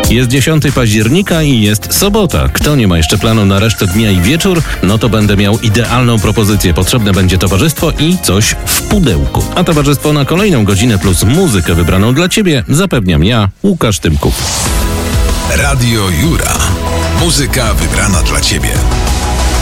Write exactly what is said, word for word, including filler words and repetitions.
Jest dziesiątego października i jest sobota. Kto nie ma jeszcze planu na resztę dnia i wieczór, no to będę miał idealną propozycję. Potrzebne będzie towarzystwo i coś w pudełku. A towarzystwo na kolejną godzinę plus muzykę wybraną dla Ciebie zapewniam ja, Łukasz Tymków. Radio Jura. Muzyka wybrana dla Ciebie.